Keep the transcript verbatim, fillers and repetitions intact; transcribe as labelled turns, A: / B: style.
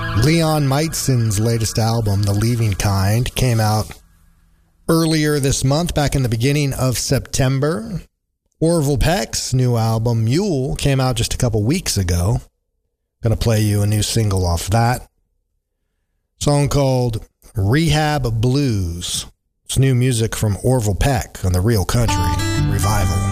A: Leon Meitzen's latest album, The Leaving Kind, came out earlier this month, back in the beginning of September. Orville Peck's new album, Mule, came out just a couple weeks ago. Gonna play you a new single off that. Song called Rehab Blues. It's new music from Orville Peck on the Real Country Revival.